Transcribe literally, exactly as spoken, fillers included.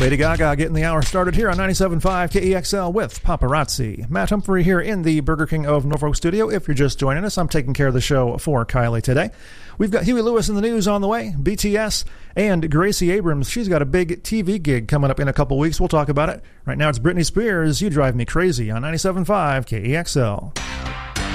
Lady Gaga getting the hour started here on ninety-seven point five K E X L with Paparazzi. Matt Humphrey here in the Burger King of Norfolk studio. If you're just joining us, I'm taking care of the show for Kylie today. We've got Huey Lewis in the news on the way, B T S, and Gracie Abrams. She's got a big T V gig coming up in a couple weeks. We'll talk about it. Right now it's Britney Spears, You Drive Me Crazy on ninety-seven point five K E X L.